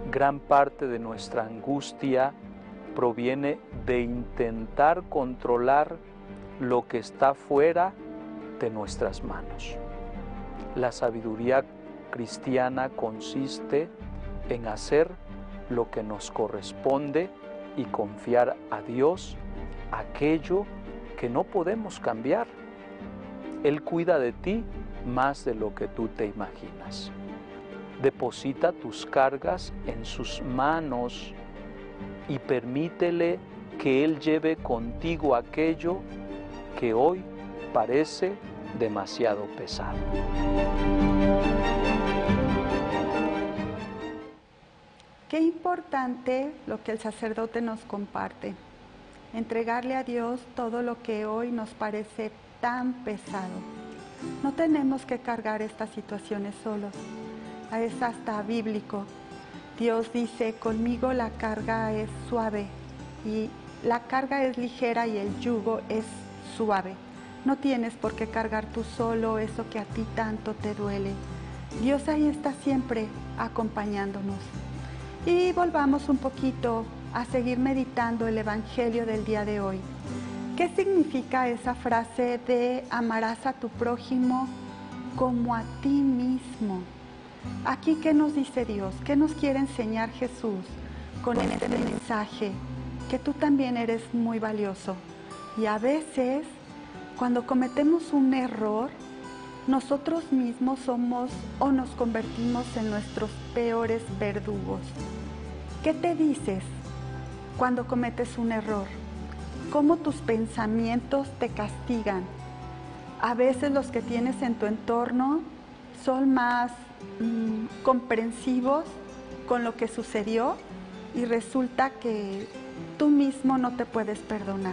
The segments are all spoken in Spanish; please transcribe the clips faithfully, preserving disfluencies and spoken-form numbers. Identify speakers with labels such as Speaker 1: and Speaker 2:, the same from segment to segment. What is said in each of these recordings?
Speaker 1: Gran parte de nuestra angustia proviene de intentar controlar lo que está fuera de nuestras manos. La sabiduría cristiana consiste en hacer lo que nos corresponde y confiar a Dios aquello que no podemos cambiar. Él cuida de ti más de lo que tú te imaginas. Deposita tus cargas en sus manos y permítele que Él lleve contigo aquello que hoy parece demasiado pesado.
Speaker 2: Qué importante lo que el sacerdote nos comparte. Entregarle a Dios todo lo que hoy nos parece tan pesado. No tenemos que cargar estas situaciones solos. Es hasta bíblico. Dios dice, conmigo la carga es suave y la carga es ligera y el yugo es suave. No tienes por qué cargar tú solo eso que a ti tanto te duele. Dios ahí está siempre acompañándonos. Y volvamos un poquito a seguir meditando el Evangelio del día de hoy. ¿Qué significa esa frase de amarás a tu prójimo como a ti mismo? Aquí, ¿qué nos dice Dios? ¿Qué nos quiere enseñar Jesús con este mensaje? Que tú también eres muy valioso. Y a veces, cuando cometemos un error, nosotros mismos somos o nos convertimos en nuestros peores verdugos. ¿Qué te dices cuando cometes un error? ¿Cómo tus pensamientos te castigan? A veces los que tienes en tu entorno son más mmm, comprensivos con lo que sucedió y resulta que tú mismo no te puedes perdonar.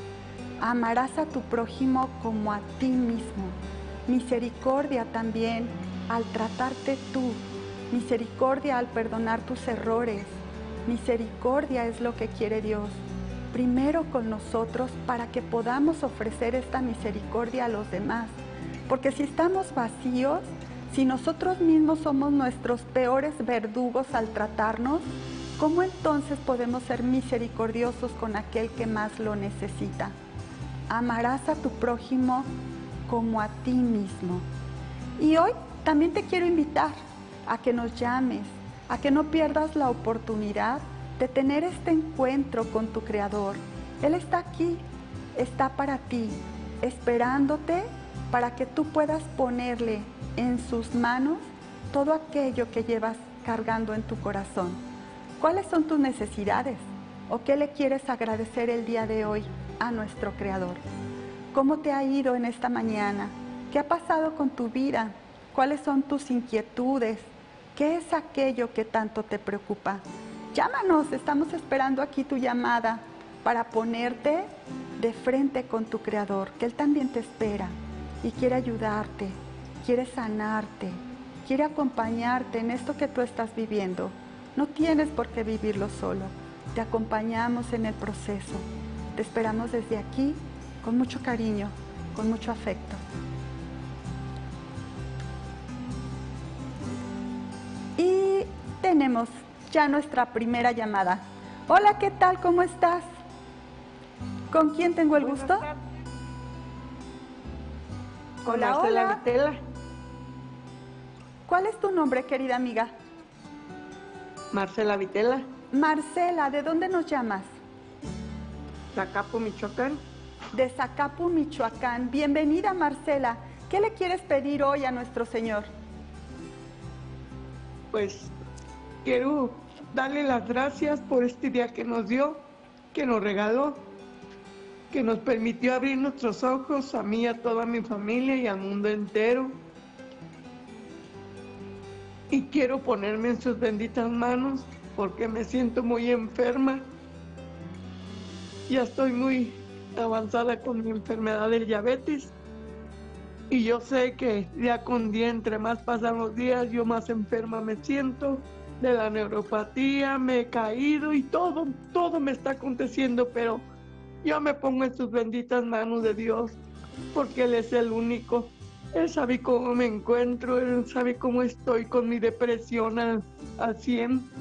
Speaker 2: Amarás a tu prójimo como a ti mismo. Misericordia también al tratarte tú. Misericordia al perdonar tus errores. Misericordia es lo que quiere Dios. Primero con nosotros para que podamos ofrecer esta misericordia a los demás. Porque si estamos vacíos, si nosotros mismos somos nuestros peores verdugos al tratarnos, ¿cómo entonces podemos ser misericordiosos con aquel que más lo necesita? Amarás a tu prójimo como a ti mismo. Y hoy también te quiero invitar a que nos llames, a que no pierdas la oportunidad de tener este encuentro con tu Creador. Él está aquí, está para ti, esperándote para que tú puedas ponerle en sus manos todo aquello que llevas cargando en tu corazón. ¿Cuáles son tus necesidades? ¿O qué le quieres agradecer el día de hoy a nuestro Creador? ¿Cómo te ha ido en esta mañana? ¿Qué ha pasado con tu vida? ¿Cuáles son tus inquietudes? ¿Qué es aquello que tanto te preocupa? Llámanos, estamos esperando aquí tu llamada para ponerte de frente con tu Creador, que Él también te espera y quiere ayudarte, quiere sanarte, quiere acompañarte en esto que tú estás viviendo. No tienes por qué vivirlo solo, te acompañamos en el proceso. Te esperamos desde aquí con mucho cariño, con mucho afecto. Y tenemos ya nuestra primera llamada. Hola, ¿qué tal? ¿Cómo estás? ¿Con quién tengo el gusto?
Speaker 3: Con
Speaker 2: Hola,
Speaker 3: Marcela
Speaker 2: hola.
Speaker 3: Vitela.
Speaker 2: ¿Cuál es tu nombre, querida amiga?
Speaker 3: Marcela Vitela,
Speaker 2: Marcela, ¿de dónde nos llamas?
Speaker 3: Zacapu, Michoacán.
Speaker 2: De Zacapu, Michoacán. Bienvenida, Marcela. ¿Qué le quieres pedir hoy a nuestro Señor?
Speaker 3: Pues quiero darle las gracias por este día que nos dio, que nos regaló, que nos permitió abrir nuestros ojos, a mí, a toda mi familia y al mundo entero. Y quiero ponerme en sus benditas manos porque me siento muy enferma. Ya estoy muy avanzada con mi enfermedad del diabetes. Y yo sé que día con día, entre más pasan los días, yo más enferma me siento de la neuropatía, me he caído y todo, todo me está aconteciendo, pero yo me pongo en sus benditas manos de Dios, porque Él es el único. Él sabe cómo me encuentro, Él sabe cómo estoy con mi depresión al, al cien.